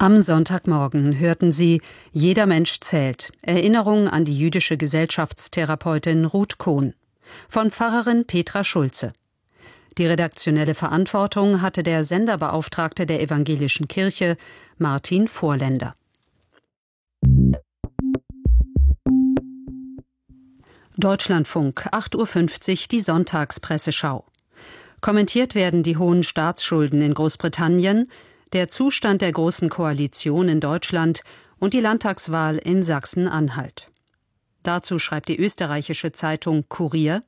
Am Sonntagmorgen hörten Sie Jeder Mensch zählt. Erinnerung an die jüdische Gesellschaftstherapeutin Ruth Kohn. Von Pfarrerin Petra Schulze. Die redaktionelle Verantwortung hatte der Senderbeauftragte der Evangelischen Kirche, Martin Vorländer. Deutschlandfunk, 8:50 Uhr, die Sonntagspresseschau. Kommentiert werden die hohen Staatsschulden in Großbritannien, der Zustand der Großen Koalition in Deutschland und die Landtagswahl in Sachsen-Anhalt. Dazu schreibt die österreichische Zeitung Kurier: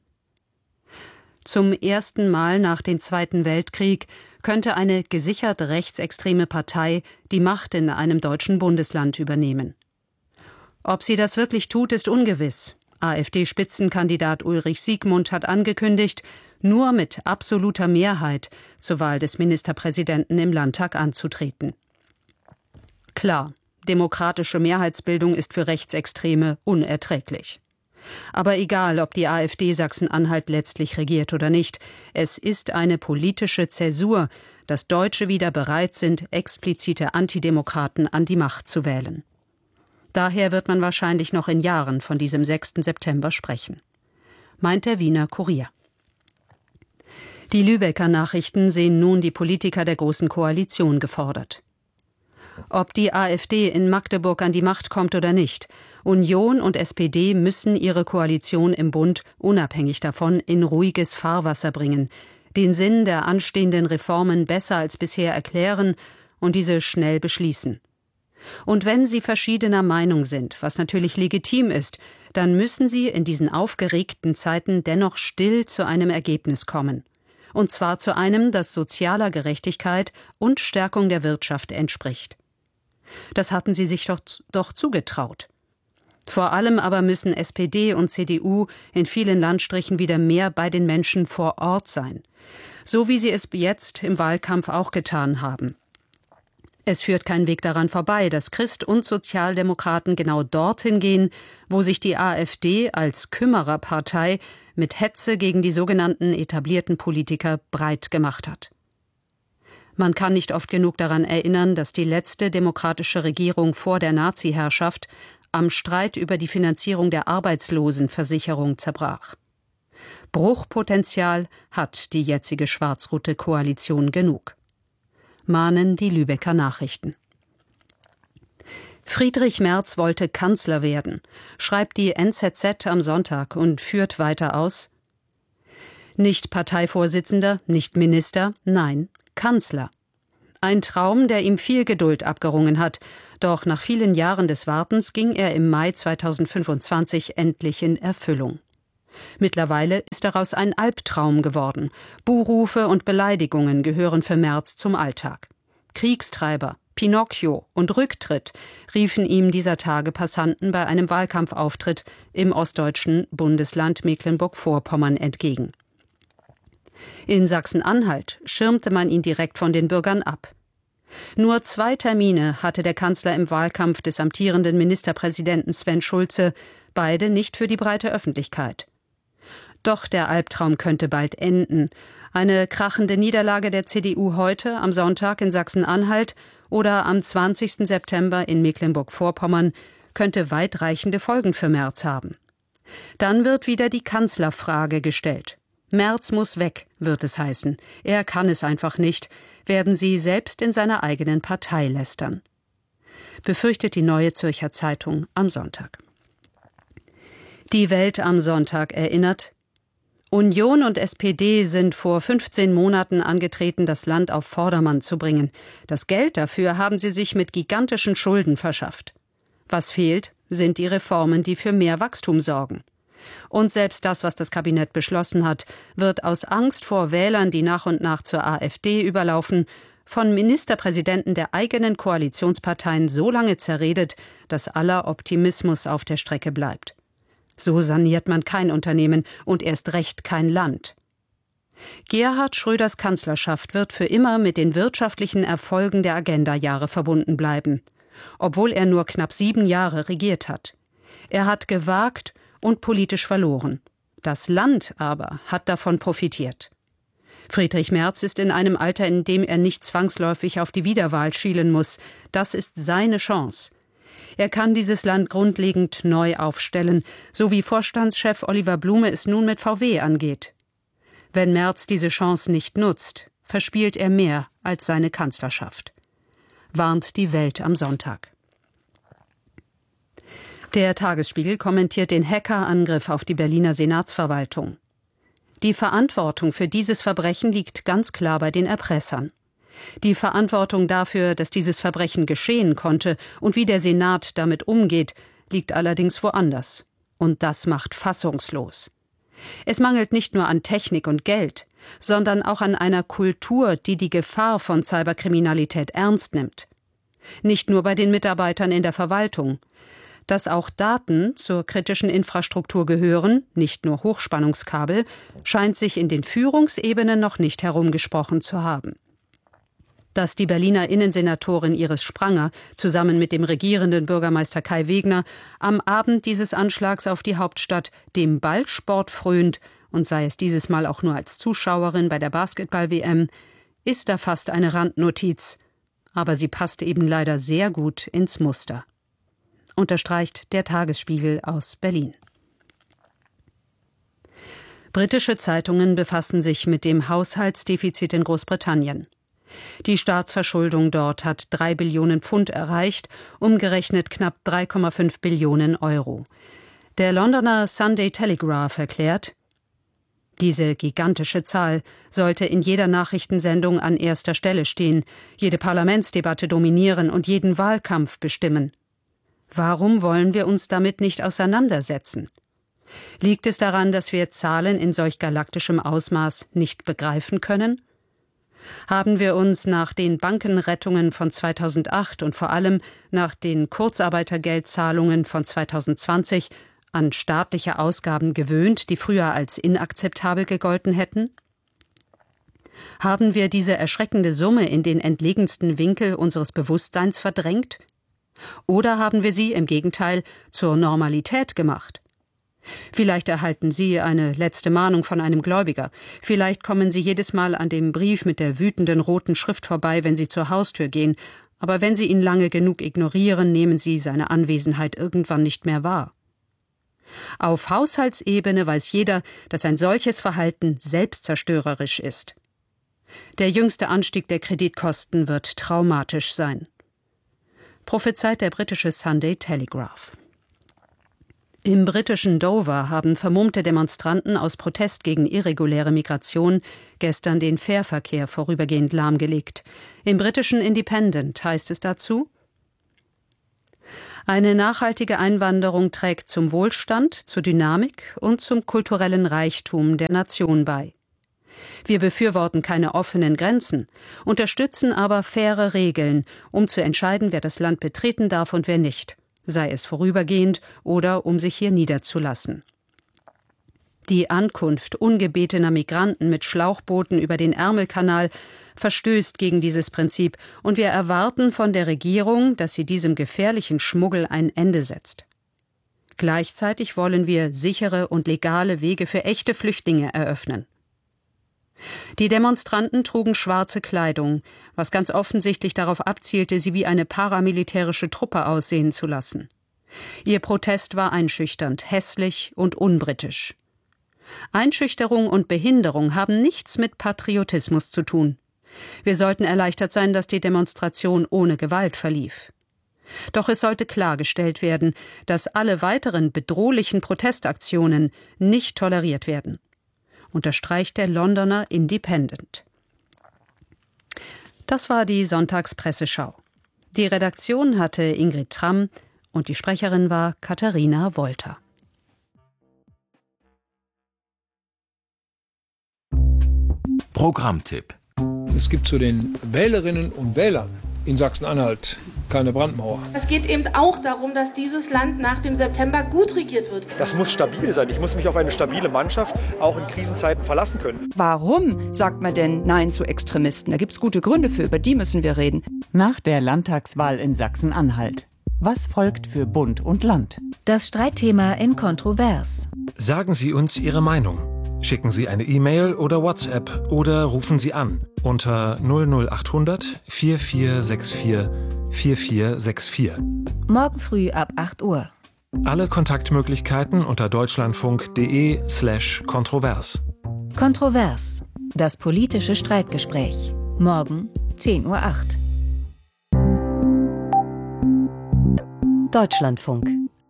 Zum ersten Mal nach dem Zweiten Weltkrieg könnte eine gesichert rechtsextreme Partei die Macht in einem deutschen Bundesland übernehmen. Ob sie das wirklich tut, ist ungewiss. AfD-Spitzenkandidat Ulrich Siegmund hat angekündigt, nur mit absoluter Mehrheit zur Wahl des Ministerpräsidenten im Landtag anzutreten. Klar, demokratische Mehrheitsbildung ist für Rechtsextreme unerträglich. Aber egal, ob die AfD Sachsen-Anhalt letztlich regiert oder nicht, es ist eine politische Zäsur, dass Deutsche wieder bereit sind, explizite Antidemokraten an die Macht zu wählen. Daher wird man wahrscheinlich noch in Jahren von diesem 6. September sprechen, meint der Wiener Kurier. Die Lübecker Nachrichten sehen nun die Politiker der Großen Koalition gefordert. Ob die AfD in Magdeburg an die Macht kommt oder nicht, Union und SPD müssen ihre Koalition im Bund unabhängig davon in ruhiges Fahrwasser bringen, den Sinn der anstehenden Reformen besser als bisher erklären und diese schnell beschließen. Und wenn sie verschiedener Meinung sind, was natürlich legitim ist, dann müssen sie in diesen aufgeregten Zeiten dennoch still zu einem Ergebnis kommen. Und zwar zu einem, das sozialer Gerechtigkeit und Stärkung der Wirtschaft entspricht. Das hatten sie sich doch zugetraut. Vor allem aber müssen SPD und CDU in vielen Landstrichen wieder mehr bei den Menschen vor Ort sein. So wie sie es jetzt im Wahlkampf auch getan haben. Es führt kein Weg daran vorbei, dass Christ- und Sozialdemokraten genau dorthin gehen, wo sich die AfD als Kümmererpartei mit Hetze gegen die sogenannten etablierten Politiker breit gemacht hat. Man kann nicht oft genug daran erinnern, dass die letzte demokratische Regierung vor der Nazi-Herrschaft am Streit über die Finanzierung der Arbeitslosenversicherung zerbrach. Bruchpotenzial hat die jetzige schwarz-rote Koalition genug, mahnen die Lübecker Nachrichten. Friedrich Merz wollte Kanzler werden, schreibt die NZZ am Sonntag und führt weiter aus: Nicht Parteivorsitzender, nicht Minister, nein, Kanzler. Ein Traum, der ihm viel Geduld abgerungen hat, doch nach vielen Jahren des Wartens ging er im Mai 2025 endlich in Erfüllung. Mittlerweile ist daraus ein Albtraum geworden. Buhrufe und Beleidigungen gehören für Merz zum Alltag. Kriegstreiber, Pinocchio und Rücktritt riefen ihm dieser Tage Passanten bei einem Wahlkampfauftritt im ostdeutschen Bundesland Mecklenburg-Vorpommern entgegen. In Sachsen-Anhalt schirmte man ihn direkt von den Bürgern ab. Nur 2 Termine hatte der Kanzler im Wahlkampf des amtierenden Ministerpräsidenten Sven Schulze, beide nicht für die breite Öffentlichkeit. Doch der Albtraum könnte bald enden. Eine krachende Niederlage der CDU heute, am Sonntag in Sachsen-Anhalt oder am 20. September in Mecklenburg-Vorpommern könnte weitreichende Folgen für Merz haben. Dann wird wieder die Kanzlerfrage gestellt. Merz muss weg, wird es heißen. Er kann es einfach nicht, werden sie selbst in seiner eigenen Partei lästern. Befürchtet die Neue Zürcher Zeitung am Sonntag. Die Welt am Sonntag erinnert: Union und SPD sind vor 15 Monaten angetreten, das Land auf Vordermann zu bringen. Das Geld dafür haben sie sich mit gigantischen Schulden verschafft. Was fehlt, sind die Reformen, die für mehr Wachstum sorgen. Und selbst das, was das Kabinett beschlossen hat, wird aus Angst vor Wählern, die nach und nach zur AfD überlaufen, von Ministerpräsidenten der eigenen Koalitionsparteien so lange zerredet, dass aller Optimismus auf der Strecke bleibt. So saniert man kein Unternehmen und erst recht kein Land. Gerhard Schröders Kanzlerschaft wird für immer mit den wirtschaftlichen Erfolgen der Agenda-Jahre verbunden bleiben, obwohl er nur knapp 7 Jahre regiert hat. Er hat gewagt und politisch verloren. Das Land aber hat davon profitiert. Friedrich Merz ist in einem Alter, in dem er nicht zwangsläufig auf die Wiederwahl schielen muss. Das ist seine Chance. Er kann dieses Land grundlegend neu aufstellen, so wie Vorstandschef Oliver Blume es nun mit VW angeht. Wenn Merz diese Chance nicht nutzt, verspielt er mehr als seine Kanzlerschaft. Warnt die Welt am Sonntag. Der Tagesspiegel kommentiert den Hackerangriff auf die Berliner Senatsverwaltung. Die Verantwortung für dieses Verbrechen liegt ganz klar bei den Erpressern. Die Verantwortung dafür, dass dieses Verbrechen geschehen konnte und wie der Senat damit umgeht, liegt allerdings woanders. Und das macht fassungslos. Es mangelt nicht nur an Technik und Geld, sondern auch an einer Kultur, die die Gefahr von Cyberkriminalität ernst nimmt. Nicht nur bei den Mitarbeitern in der Verwaltung. Dass auch Daten zur kritischen Infrastruktur gehören, nicht nur Hochspannungskabel, scheint sich in den Führungsebenen noch nicht herumgesprochen zu haben. Dass die Berliner Innensenatorin Iris Spranger zusammen mit dem regierenden Bürgermeister Kai Wegner am Abend dieses Anschlags auf die Hauptstadt dem Ballsport frönt, und sei es dieses Mal auch nur als Zuschauerin bei der Basketball-WM, ist da fast eine Randnotiz. Aber sie passt eben leider sehr gut ins Muster. Unterstreicht der Tagesspiegel aus Berlin. Britische Zeitungen befassen sich mit dem Haushaltsdefizit in Großbritannien. Die Staatsverschuldung dort hat 3 Billionen Pfund erreicht, umgerechnet knapp 3,5 Billionen Euro. Der Londoner Sunday Telegraph erklärt, diese gigantische Zahl sollte in jeder Nachrichtensendung an erster Stelle stehen, jede Parlamentsdebatte dominieren und jeden Wahlkampf bestimmen. Warum wollen wir uns damit nicht auseinandersetzen? Liegt es daran, dass wir Zahlen in solch galaktischem Ausmaß nicht begreifen können? Haben wir uns nach den Bankenrettungen von 2008 und vor allem nach den Kurzarbeitergeldzahlungen von 2020 an staatliche Ausgaben gewöhnt, die früher als inakzeptabel gegolten hätten? Haben wir diese erschreckende Summe in den entlegensten Winkel unseres Bewusstseins verdrängt? Oder haben wir sie im Gegenteil zur Normalität gemacht? Vielleicht erhalten Sie eine letzte Mahnung von einem Gläubiger. Vielleicht kommen Sie jedes Mal an dem Brief mit der wütenden roten Schrift vorbei, wenn Sie zur Haustür gehen. Aber wenn Sie ihn lange genug ignorieren, nehmen Sie seine Anwesenheit irgendwann nicht mehr wahr. Auf Haushaltsebene weiß jeder, dass ein solches Verhalten selbstzerstörerisch ist. Der jüngste Anstieg der Kreditkosten wird traumatisch sein. Prophezeit der britische Sunday Telegraph. Im britischen Dover haben vermummte Demonstranten aus Protest gegen irreguläre Migration gestern den Fährverkehr vorübergehend lahmgelegt. Im britischen Independent heißt es dazu: Eine nachhaltige Einwanderung trägt zum Wohlstand, zur Dynamik und zum kulturellen Reichtum der Nation bei. Wir befürworten keine offenen Grenzen, unterstützen aber faire Regeln, um zu entscheiden, wer das Land betreten darf und wer nicht, sei es vorübergehend oder um sich hier niederzulassen. Die Ankunft ungebetener Migranten mit Schlauchbooten über den Ärmelkanal verstößt gegen dieses Prinzip, und wir erwarten von der Regierung, dass sie diesem gefährlichen Schmuggel ein Ende setzt. Gleichzeitig wollen wir sichere und legale Wege für echte Flüchtlinge eröffnen. Die Demonstranten trugen schwarze Kleidung, was ganz offensichtlich darauf abzielte, sie wie eine paramilitärische Truppe aussehen zu lassen. Ihr Protest war einschüchternd, hässlich und unbritisch. Einschüchterung und Behinderung haben nichts mit Patriotismus zu tun. Wir sollten erleichtert sein, dass die Demonstration ohne Gewalt verlief. Doch es sollte klargestellt werden, dass alle weiteren bedrohlichen Protestaktionen nicht toleriert werden, unterstreicht der Londoner Independent. Das war die Sonntagspresseschau. Die Redaktion hatte Ingrid Tramm und die Sprecherin war Katharina Wolter. Programmtipp. Es gibt zu den Wählerinnen und Wählern in Sachsen-Anhalt keine Brandmauer. Es geht eben auch darum, dass dieses Land nach dem September gut regiert wird. Das muss stabil sein. Ich muss mich auf eine stabile Mannschaft auch in Krisenzeiten verlassen können. Warum sagt man denn Nein zu Extremisten? Da gibt es gute Gründe für, über die müssen wir reden. Nach der Landtagswahl in Sachsen-Anhalt. Was folgt für Bund und Land? Das Streitthema in Kontrovers. Sagen Sie uns Ihre Meinung. Schicken Sie eine E-Mail oder WhatsApp oder rufen Sie an unter 00800 4464 4464. Morgen früh ab 8 Uhr. Alle Kontaktmöglichkeiten unter deutschlandfunk.de/kontrovers. Kontrovers. Das politische Streitgespräch. Morgen 10:08 Uhr. Deutschlandfunk.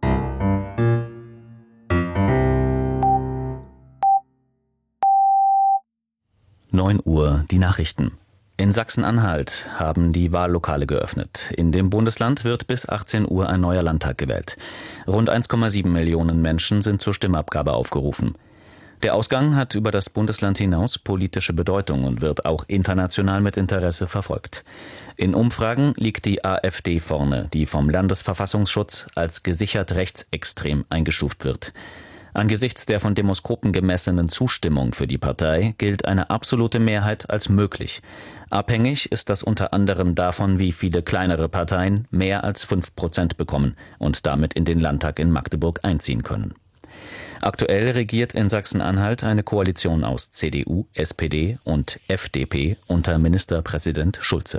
Uhr, die Nachrichten. In Sachsen-Anhalt haben die Wahllokale geöffnet. In dem Bundesland wird bis 18 Uhr ein neuer Landtag gewählt. Rund 1,7 Millionen Menschen sind zur Stimmabgabe aufgerufen. Der Ausgang hat über das Bundesland hinaus politische Bedeutung und wird auch international mit Interesse verfolgt. In Umfragen liegt die AfD vorne, die vom Landesverfassungsschutz als gesichert rechtsextrem eingestuft wird. Angesichts der von Demoskopen gemessenen Zustimmung für die Partei gilt eine absolute Mehrheit als möglich. Abhängig ist das unter anderem davon, wie viele kleinere Parteien mehr als 5% bekommen und damit in den Landtag in Magdeburg einziehen können. Aktuell regiert in Sachsen-Anhalt eine Koalition aus CDU, SPD und FDP unter Ministerpräsident Schulze.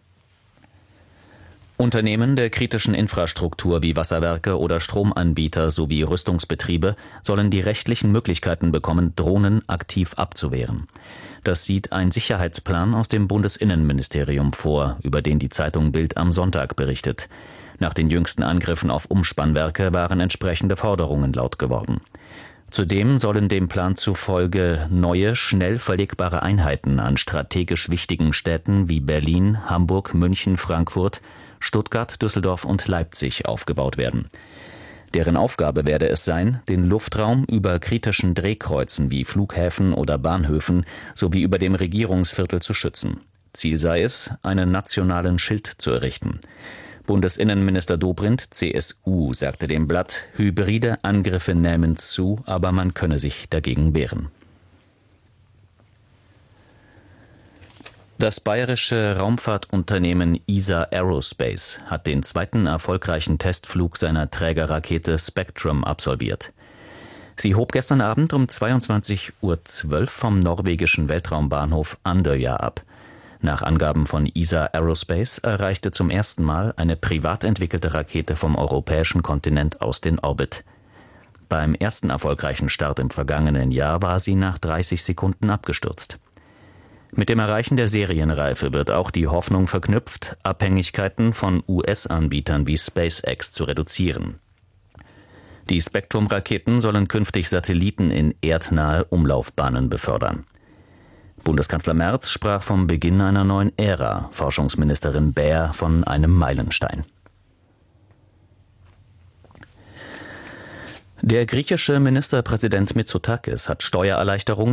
Unternehmen der kritischen Infrastruktur wie Wasserwerke oder Stromanbieter sowie Rüstungsbetriebe sollen die rechtlichen Möglichkeiten bekommen, Drohnen aktiv abzuwehren. Das sieht ein Sicherheitsplan aus dem Bundesinnenministerium vor, über den die Zeitung Bild am Sonntag berichtet. Nach den jüngsten Angriffen auf Umspannwerke waren entsprechende Forderungen laut geworden. Zudem sollen dem Plan zufolge neue, schnell verlegbare Einheiten an strategisch wichtigen Städten wie Berlin, Hamburg, München, Frankfurt, Stuttgart, Düsseldorf und Leipzig aufgebaut werden. Deren Aufgabe werde es sein, den Luftraum über kritischen Drehkreuzen wie Flughäfen oder Bahnhöfen sowie über dem Regierungsviertel zu schützen. Ziel sei es, einen nationalen Schild zu errichten. Bundesinnenminister Dobrindt, CSU, sagte dem Blatt, hybride Angriffe nähmen zu, aber man könne sich dagegen wehren. Das bayerische Raumfahrtunternehmen ESA Aerospace hat den zweiten erfolgreichen Testflug seiner Trägerrakete Spectrum absolviert. Sie hob gestern Abend um 22:12 Uhr vom norwegischen Weltraumbahnhof Andøya ab. Nach Angaben von ESA Aerospace erreichte zum ersten Mal eine privat entwickelte Rakete vom europäischen Kontinent aus den Orbit. Beim ersten erfolgreichen Start im vergangenen Jahr war sie nach 30 Sekunden abgestürzt. Mit dem Erreichen der Serienreife wird auch die Hoffnung verknüpft, Abhängigkeiten von US-Anbietern wie SpaceX zu reduzieren. Die Spektrum-Raketen sollen künftig Satelliten in erdnahe Umlaufbahnen befördern. Bundeskanzler Merz sprach vom Beginn einer neuen Ära, Forschungsministerin Baer von einem Meilenstein. Der griechische Ministerpräsident Mitsotakis hat Steuererleichterungen